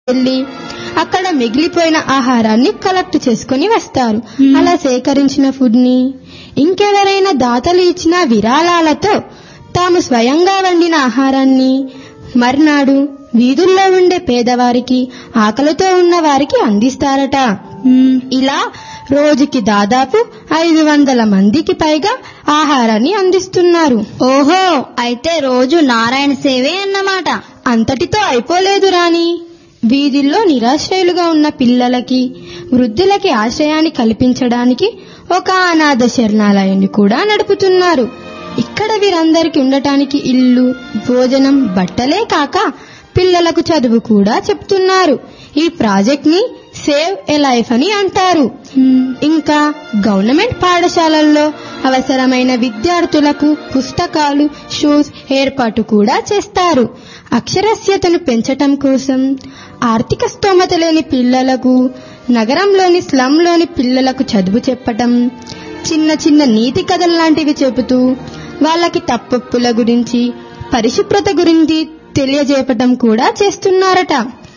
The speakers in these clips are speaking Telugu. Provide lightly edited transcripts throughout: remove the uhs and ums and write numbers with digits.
వెళ్లి అక్కడ మిగిలిపోయిన ఆహారాన్ని కలెక్ట్ చేసుకుని వస్తారు. అలా సేకరించిన ఫుడ్ ని ఇంకెవరైనా దాతలు ఇచ్చిన విరాళాలతో తాము స్వయంగా వండిన ఆహారాన్ని మర్నాడు వీధుల్లో ఉండే పేదవారికి, ఆకలితో ఉన్న వారికి అందిస్తారట. ఇలా రోజుకి దాదాపు 500 మందికి పైగా ఆహారాన్ని అందిస్తున్నారు. ఓహో, అయితే రోజు నారాయణ సేవే అన్నమాట. అంతటితో అయిపోలేదు రాణి. వీధుల్లో నిరాశ్రయులుగా ఉన్న పిల్లలకి, వృద్ధులకి ఆశ్రయాన్ని కల్పించడానికి ఒక అనాథ శరణాలయాన్ని కూడా నడుపుతున్నారు. ఇక్కడ వీరందరికీ ఉండటానికి ఇల్లు, భోజనం, బట్టలే కాక పిల్లలకు చదువు కూడా చెప్తున్నారు. ఈ ప్రాజెక్ట్ ని సేవ్ ఏ లైఫ్ అని అంటారు. ఇంకా గవర్నమెంట్ పాఠశాలల్లో అవసరమైన విద్యార్థులకు పుస్తకాలు, షూస్ ఏర్పాటు కూడా చేస్తారు. అక్షరాస్యతను పెంచటం కోసం ఆర్థిక స్తోమత లేని పిల్లలకు, నగరంలోని స్లమ్లోని పిల్లలకు చదువు చెప్పటం, చిన్న చిన్న నీతి కథలు లాంటివి చెబుతూ వాళ్ళకి తప్పొప్పుల గురించి, పరిశుభ్రత గురించి తెలియజేపటం కూడా చేస్తున్నారట.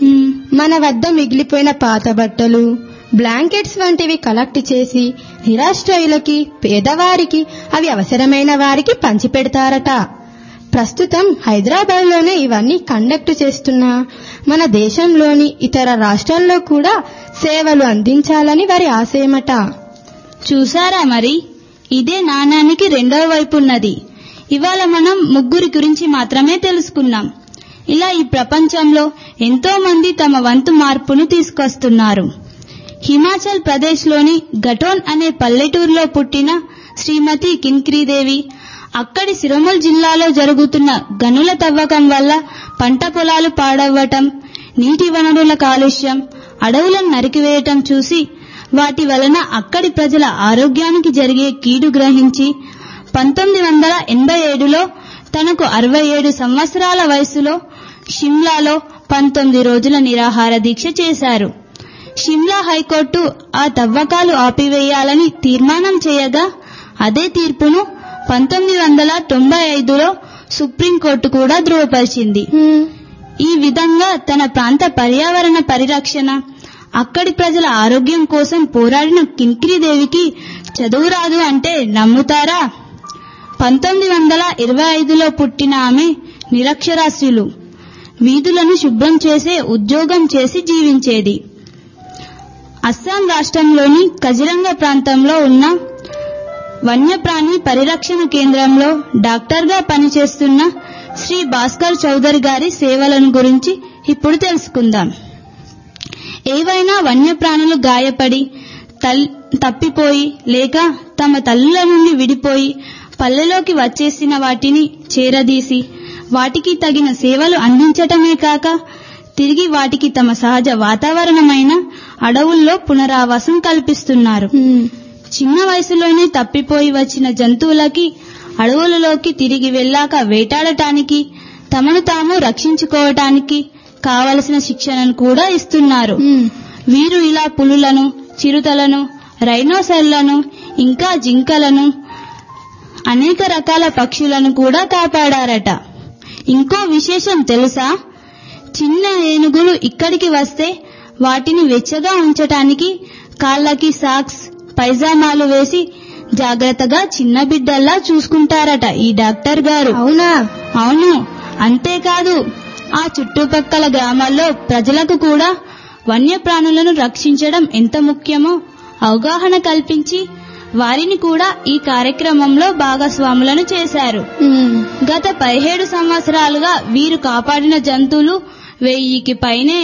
మన వద్ద మిగిలిపోయిన పాత బట్టలు, బ్లాంకెట్స్ వంటివి కలెక్ట్ చేసి నిరాశ్రయులకి, పేదవారికి, అవి అవసరమైన వారికి పంచిపెడతారట. ప్రస్తుతం హైదరాబాద్లోనే ఇవన్నీ కండక్ట్ చేస్తున్నా మన దేశంలోని ఇతర రాష్ట్రాల్లో కూడా సేవలు అందించాలని వారి ఆశయమట. చూసారా మరి, ఇదే నాణానికి రెండవ వైపు ఉన్నది. ఇవాళ మనం ముగ్గురి గురించి మాత్రమే తెలుసుకున్నాం. ఇలా ఈ ప్రపంచంలో ఎంతో మంది తమ వంతు మార్పును తీసుకొస్తున్నారు. హిమాచల్ ప్రదేశ్లోని గటోన్ అనే పల్లెటూరులో పుట్టిన శ్రీమతి కింక్రీదేవి అక్కడి సిరమల్ జిల్లాలో జరుగుతున్న గనుల తవ్వకం వల్ల పంట పొలాలు పాడవ్వటం, నీటి వనరుల కాలుష్యం, అడవులను నరికివేయటం చూసి వాటి వలన అక్కడి ప్రజల ఆరోగ్యానికి జరిగే కీడు గ్రహించి 1987లో తనకు 67 సంవత్సరాల వయసులో షిమ్లాలో 19 రోజుల నిరాహార దీక్ష చేశారు. షిమ్లా హైకోర్టు ఆ తవ్వకాలు ఆపివేయాలని తీర్మానం చేయగా అదే తీర్పును 1995లో సుప్రీంకోర్టు కూడా ధృవపరిచింది. ఈ విధంగా తన ప్రాంత పర్యావరణ పరిరక్షణ, అక్కడి ప్రజల ఆరోగ్యం కోసం పోరాడిన కింక్రీదేవికి చదువు రాదు అంటే నమ్ముతారా? 1925లో పుట్టిన ఆమె నిరక్షరాస్యులు. వీధులను శుభ్రం చేసే ఉద్యోగం చేసి జీవించేది. అస్సాం రాష్ట్రంలోని కజిరంగ ప్రాంతంలో ఉన్న వన్యప్రాణి పరిరక్షణ కేంద్రంలో డాక్టర్గా పనిచేస్తున్న శ్రీ భాస్కర్ చౌదరి గారి సేవలను గురించి ఇప్పుడు తెలుసుకుందాం. ఏవైనా వన్యప్రాణులు గాయపడి తప్పిపోయి లేక తమ తల్లుల నుండి విడిపోయి పల్లెలోకి వచ్చేసిన వాటిని చేరదీసి వాటికి తగిన సేవలు అందించటమే కాక తిరిగి వాటికి తమ సహజ వాతావరణమైన అడవుల్లో పునరావాసం కల్పిస్తున్నారు. చిన్న వయసులోనే తప్పిపోయి వచ్చిన జంతువులకి అడవులలోకి తిరిగి వెళ్ళాక వేటాడటానికి, తమను తాము రక్షించుకోవటానికి కావలసిన శిక్షణను కూడా ఇస్తున్నారు. వీరు ఇలా పులులను, చిరుతలను, రైనోసర్లను, ఇంకా జింకలను, అనేక రకాల పక్షులను కూడా కాపాడారట. ఇంకో విశేషం తెలుసా? చిన్న ఏనుగులు ఇక్కడికి వస్తే వాటిని వెచ్చగా ఉంచటానికి కాళ్ళకి సాక్స్, పైజామాలు వేసి జాగ్రత్తగా చిన్న బిడ్డల్లా చూసుకుంటారట ఈ డాక్టర్ గారు. అవునా? అవును. అంతేకాదు ఆ చుట్టుపక్కల గ్రామాల్లో ప్రజలకు కూడా వన్యప్రాణులను రక్షించడం ఎంత ముఖ్యమో అవగాహన కల్పించి వారిని కూడా ఈ కార్యక్రమంలో భాగస్వాములను చేశారు. గత 17 సంవత్సరాలుగా వీరు కాపాడిన జంతువులు 1000కి పైనే.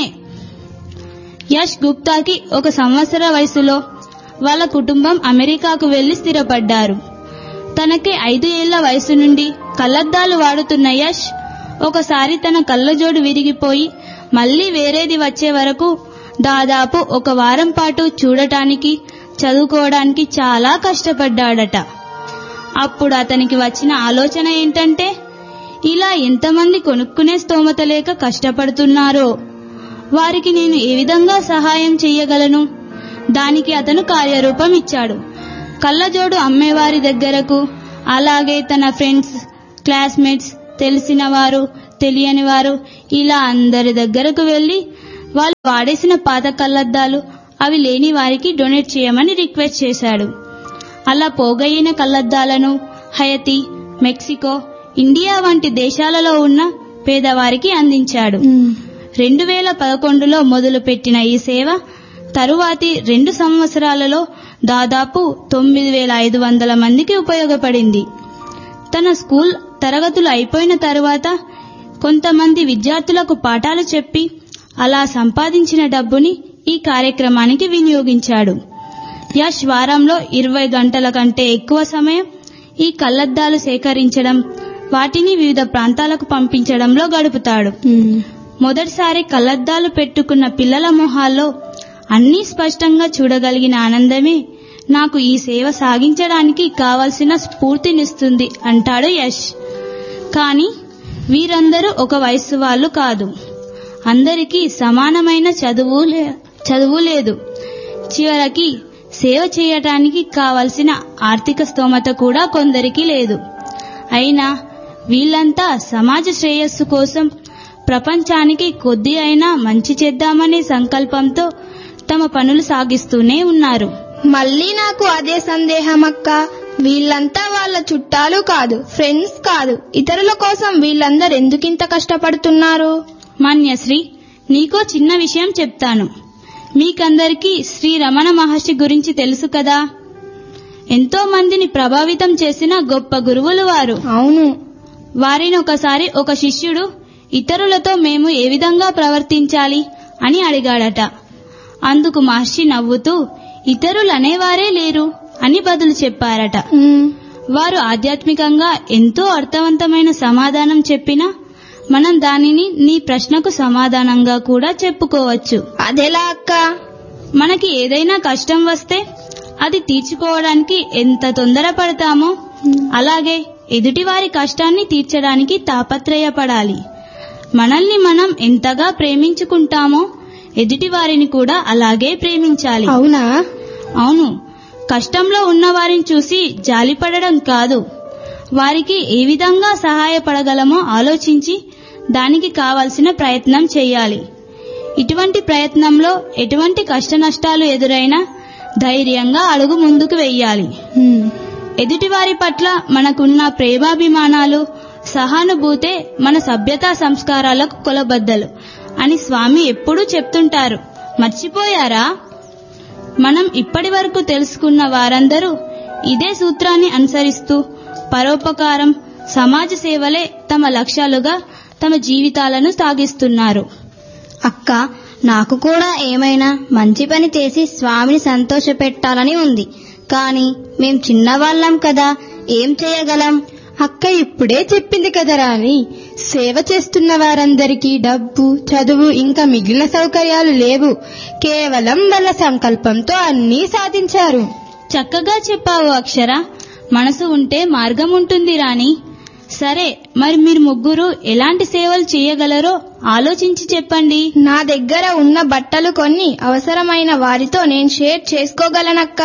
యష్ గుప్తాకి 1 సంవత్సర వయసులో వాళ్ళ కుటుంబం అమెరికాకు వెళ్లి స్థిరపడ్డారు. తనకి 5 ఏళ్ల వయసు నుండి కళ్లద్దాలు వాడుతున్న యష్ ఒకసారి తన కళ్లజోడు విరిగిపోయి మళ్లీ వేరేది వచ్చే వరకు దాదాపు 1 వారం పాటు చూడటానికి, చదువుకోవడానికి చాలా కష్టపడ్డాడట. అప్పుడు అతనికి వచ్చిన ఆలోచన ఏంటంటే, ఇలా ఎంతమంది కొనుక్కునే స్తోమత లేక కష్టపడుతున్నారో వారికి నేను ఏ విధంగా సహాయం చెయ్యగలను? దానికి అతను కార్యరూపం ఇచ్చాడు. కళ్ళజోడు అమ్మేవారి దగ్గరకు, అలాగే తన ఫ్రెండ్స్, క్లాస్మేట్స్, తెలిసిన వారు, తెలియని వారు ఇలా అందరి దగ్గరకు వెళ్లి వాళ్ళు వాడేసిన పాత కళ్లద్దాలు అవి లేని వారికి డొనేట్ చేయమని రిక్వెస్ట్ చేశాడు. అలా పోగయిన కళ్లద్దాలను హయతి, మెక్సికో, ఇండియా వంటి దేశాలలో ఉన్న పేదవారికి అందించాడు. 2011లో మొదలుపెట్టిన ఈ సేవ తరువాతి 2 సంవత్సరాలలో దాదాపు 9500 మందికి ఉపయోగపడింది. తన స్కూల్ తరగతులు అయిపోయిన తరువాత కొంతమంది విద్యార్థులకు పాఠాలు చెప్పి అలా సంపాదించిన డబ్బుని ఈ కార్యక్రమానికి వినియోగించాడు. యష్ వారంలో 20 గంటల కంటే ఎక్కువ సమయం ఈ కళ్లద్దాలు సేకరించడం, వాటిని వివిధ ప్రాంతాలకు పంపించడంలో గడుపుతాడు. మొదటిసారి కళ్లద్దాలు పెట్టుకున్న పిల్లల మొహాల్లో అన్నీ స్పష్టంగా చూడగలిగిన ఆనందమే నాకు ఈ సేవ సాగించడానికి కావలసిన స్ఫూర్తినిస్తుంది అంటాడు యష్. కానీ వీరందరూ ఒక వయస్సు వాళ్ళు కాదు. అందరికీ సమానమైన చదువు లేదు. చివరికి సేవ చేయటానికి కావలసిన ఆర్థిక స్తోమత కూడా కొందరికి లేదు. అయినా వీళ్ళంతా సమాజ శ్రేయస్సు కోసం ప్రపంచానికి కొద్ది అయినా మంచి చేద్దామనే సంకల్పంతో తమ పనులు సాగిస్తూనే ఉన్నారు. మళ్ళీ నాకు అదే సందేహం అక్క. వీళ్ళంతా వాళ్ళ చుట్టాలు కాదు, ఫ్రెండ్స్ కాదు. ఇతరుల కోసం వీళ్ళందరూ ఎందుకింత కష్టపడుతున్నారు? మాన్యశ్రీ, నీకో చిన్న విషయం చెప్తాను. మీకందరికీ శ్రీ రమణ మహర్షి గురించి తెలుసు కదా. ఎంతో మందిని ప్రభావితం చేసిన గొప్ప గురువులు వారు. అవును. వారిని ఒకసారి ఒక శిష్యుడు ఇతరులతో మేము ఏ విధంగా ప్రవర్తించాలి అని అడిగాడట. అందుకు మహర్షి నవ్వుతూ ఇతరులనేవారే లేరు అని బదులు చెప్పారట. వారు ఆధ్యాత్మికంగా ఎంతో అర్థవంతమైన సమాధానం చెప్పినా మనం దానిని నీ ప్రశ్నకు సమాధానంగా కూడా చెప్పుకోవచ్చు. అదెలా అక్క? మనకి ఏదైనా కష్టం వస్తే అది తీర్చుకోవడానికి ఎంత తొందరపడతామో అలాగే ఎదుటివారి కష్టాన్ని తీర్చడానికి తాపత్రయపడాలి. మనల్ని మనం ఎంతగా ప్రేమించుకుంటామో ఎదుటివారిని కూడా అలాగే ప్రేమించాలి. అవునా? అవును. కష్టంలో ఉన్న వారిని చూసి జాలిపడడం కాదు, వారికి ఏ విధంగా సహాయపడగలమో ఆలోచించి దానికి కావలసిన ప్రయత్నం చేయాలి. ఇటువంటి ప్రయత్నంలో ఎటువంటి కష్ట నష్టాలు ఎదురైనా ధైర్యంగా అడుగు ముందుకు వెయ్యాలి. ఎదుటివారి పట్ల మనకున్న ప్రేమాభిమానాలు, సహానుభూతే మన సభ్యతా సంస్కారాలకు కొలబద్దలు అని స్వామి ఎప్పుడూ చెప్తుంటారు. మర్చిపోయారా? మనం ఇప్పటి వరకు తెలుసుకున్న వారందరూ ఇదే సూత్రాన్ని అనుసరిస్తూ పరోపకారం, సమాజ సేవలే తమ లక్ష్యాలుగా తమ జీవితాలను సాగిస్తున్నారు. అక్క, నాకు కూడా ఏమైనా మంచి పని చేసి స్వామిని సంతోషపెట్టాలని ఉంది. కానీ మేం చిన్నవాళ్ళం కదా, ఏం చేయగలం? అక్క ఇప్పుడే చెప్పింది కదా రాణి, సేవ చేస్తున్న వారందరికీ డబ్బు, చదువు ఇంకా మిగిలిన సౌకర్యాలు లేవు. కేవలం వాళ్ళ సంకల్పంతో అన్నీ సాధించారు. చక్కగా చెప్పావు అక్షర. మనసు ఉంటే మార్గం ఉంటుంది రాణి. సరే, మరి మీరు ముగ్గురు ఎలాంటి సేవలు చేయగలరో ఆలోచించి చెప్పండి. నా దగ్గర ఉన్న బట్టలు కొన్ని అవసరమైన వారితో నేను షేర్ చేసుకోగలనక్క.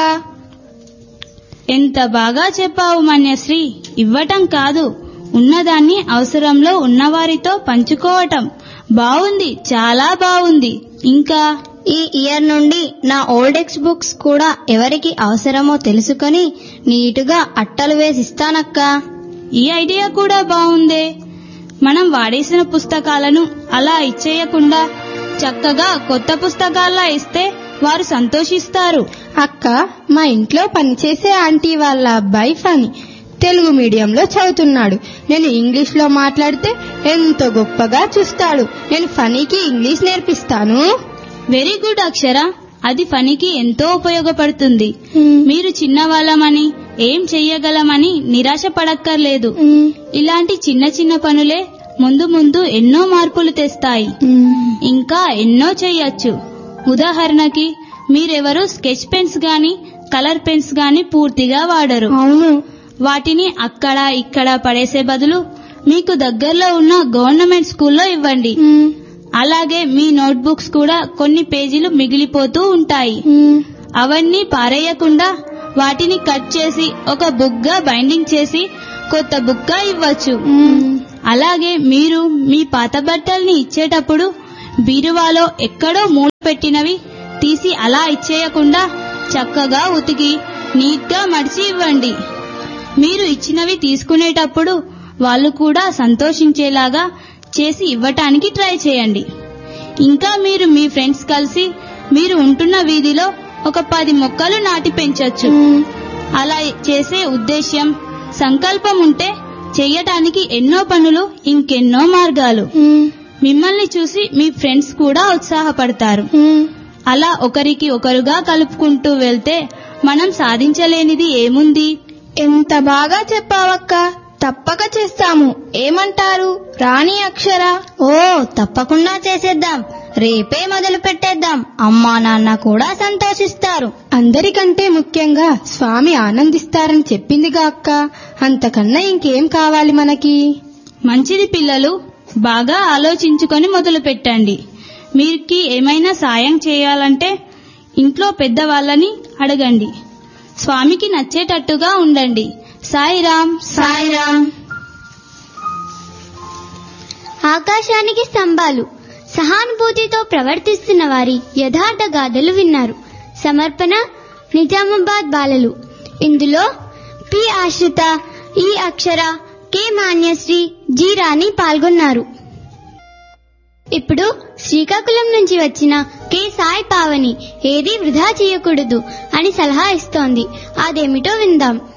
ఎంత బాగా చెప్పావు మాన్యశ్రీ. ఇవ్వటం కాదు, ఉన్నదాన్ని అవసరంలో ఉన్నవారితో పంచుకోవటం. బావుంది, చాలా బావుంది. ఇంకా ఈ ఇయర్ నుండి నా ఓల్డ్ టెక్స్ట్ బుక్స్ కూడా ఎవరికి అవసరమో తెలుసుకొని నీటుగా అట్టలు వేసిస్తానక్క. ఈ ఐడియా కూడా బావుందే. మనం వాడేసిన పుస్తకాలను అలా ఇచ్చేయకుండా చక్కగా కొత్త పుస్తకాల్లా ఇస్తే వారు సంతోషిస్తారు. అక్క, మా ఇంట్లో పనిచేసే ఆంటీ వాళ్ళ అబ్బాయి ఫణి తెలుగు మీడియంలో చదువుతున్నాడు. నేను ఇంగ్లీష్ లో మాట్లాడితే ఎంతో గొప్పగా చూస్తాడు. నేను ఫణికి ఇంగ్లీష్ నేర్పిస్తాను. వెరీ గుడ్ అక్షర. అది ఫణికి ఎంతో ఉపయోగపడుతుంది. మీరు చిన్నవాళ్ళమని ఏం చెయ్యగలమని నిరాశ పడక్కర్లేదు. ఇలాంటి చిన్న చిన్న పనులే ముందు ముందు ఎన్నో మార్పులు తెస్తాయి. ఇంకా ఎన్నో చెయ్యొచ్చు. ఉదాహరణకి మీరెవరూ స్కెచ్ పెన్స్ గాని కలర్ పెన్స్ గాని పూర్తిగా వాడరు. అవును. వాటిని అక్కడ ఇక్కడ పడేసే బదులు మీకు దగ్గరలో ఉన్న గవర్నమెంట్ స్కూల్లో ఇవ్వండి. అలాగే మీ నోట్బుక్స్ కూడా కొన్ని పేజీలు మిగిలిపోతూ ఉంటాయి. అవన్నీ పారేయకుండా వాటిని కట్ చేసి ఒక బుక్ గా బైండింగ్ చేసి కొత్త బుక్ గా ఇవ్వచ్చు. అలాగే మీరు మీ పాత బట్టల్ని ఇచ్చేటప్పుడు బీరువాలో ఎక్కడో మూల పెట్టినవి తీసి అలా ఇచ్చేయకుండా చక్కగా ఉతికి నీట్గా మడిచి ఇవ్వండి. మీరు ఇచ్చినవి తీసుకునేటప్పుడు వాళ్ళు కూడా సంతోషించేలాగా చేసి ఇవ్వటానికి ట్రై చేయండి. ఇంకా మీరు మీ ఫ్రెండ్స్ కలిసి మీరు ఉంటున్న వీధిలో ఒక 10 మొక్కలు నాటి పెంచొచ్చు. అలా చేసే ఉద్దేశ్యం, సంకల్పం ఉంటే చెయ్యటానికి ఎన్నో పనులు, ఇంకెన్నో మార్గాలు. మిమ్మల్ని చూసి మీ ఫ్రెండ్స్ కూడా ఉత్సాహపడతారు. అలా ఒకరికి ఒకరుగా కలుపుకుంటూ వెళ్తే మనం సాధించలేనిది ఏముంది? ఎంత బాగా చెప్పావక్క, తప్పక చేస్తాము. ఏమంటారు రాణి, అక్షర? ఓ, తప్పకుండా చేసేద్దాం. రేపే మొదలు పెట్టేద్దాం. అమ్మా నాన్న కూడా సంతోషిస్తారు. అందరికంటే ముఖ్యంగా స్వామి ఆనందిస్తారని చెప్పిందిగా అక్క, అంతకన్నా ఇంకేం కావాలి మనకి? మంచిది పిల్లలు, బాగా ఆలోచించుకొని మొదలు పెట్టండి. మీకు ఏమైనా సాయం చేయాలంటే ఇంట్లో పెద్దవాళ్ళని అడగండి. స్వామికి నచ్చేటట్టుగా ఉండండి. సాయిరామ్. సాయిరామ్. ఆకాశానికి స్తంభాలు. సహానుభూతితో ప్రవర్తిస్తున్న వారి యథార్థ గాథలు విన్నారు. సమర్పణ నిజామాబాద్ బాలలు. ఇందులో పి ఆశ్రిత, ఈ అక్షర, కె మాన్యశ్రీ, జి రాణి పాల్గొన్నారు. ఇప్పుడు శ్రీకాకుళం నుంచి వచ్చిన కె సాయి పావని ఏదీ వృధా చేయకూడదు అని సలహా ఇస్తోంది. అదేమిటో విందాం.